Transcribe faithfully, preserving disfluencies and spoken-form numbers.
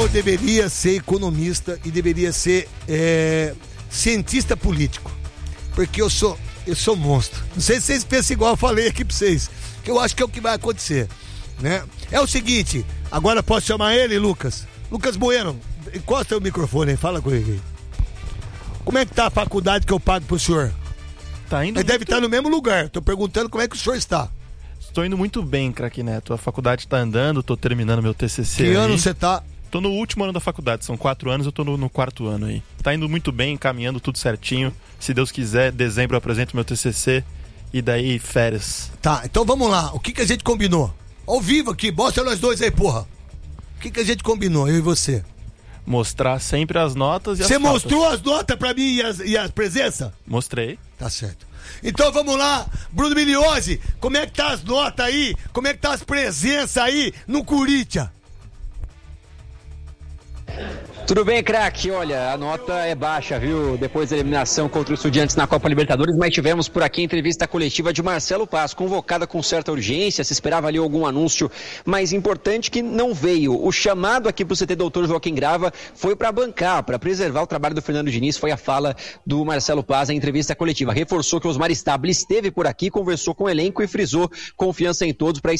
deveria ser economista e deveria ser é, cientista político. Porque eu sou, eu sou monstro. Não sei se vocês pensam igual eu falei aqui pra vocês. Que eu acho que é o que vai acontecer, né? É o seguinte, agora posso chamar ele, Lucas? Lucas Bueno, encosta o microfone aí, fala com ele. Como é que tá a faculdade que eu pago pro senhor? Tá indo Ele muito... deve estar no mesmo lugar. Tô perguntando como é que o senhor está. Estou indo muito bem, craque Neto. A faculdade tá andando, tô terminando meu T C C. Que aí. ano você tá? Tô no último ano da faculdade, são quatro anos, eu tô no, no quarto ano aí. Tá indo muito bem, caminhando tudo certinho. Se Deus quiser, dezembro eu apresento meu T C C e daí férias. Tá, então vamos lá. O que que a gente combinou? Ao vivo aqui, mostra nós dois aí, porra. O que que a gente combinou, eu e você? Mostrar sempre as notas e as Você faltas. mostrou as notas pra mim e as, e as presenças? Mostrei. Tá certo. Então vamos lá, Bruno Miliose, como é que tá as notas aí? Como é que tá as presenças aí no Corinthians? Tudo bem, craque? Olha, a nota é baixa, viu? Depois da eliminação contra o Estudiantes na Copa Libertadores, mas tivemos por aqui a entrevista coletiva de Marcelo Paz, convocada com certa urgência, se esperava ali algum anúncio mais importante que não veio. O chamado aqui para o C T doutor Joaquim Grava foi para bancar, para preservar o trabalho do Fernando Diniz, foi a fala do Marcelo Paz na entrevista coletiva. Reforçou que o Osmar Stabile esteve por aqui, conversou com o elenco e frisou confiança em todos para